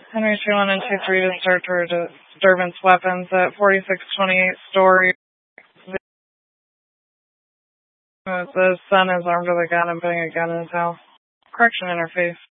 Henry 21 and 23 disturbance weapons at 4628 Story. The son is armed with a gun and putting a gun in his house. Correction interface.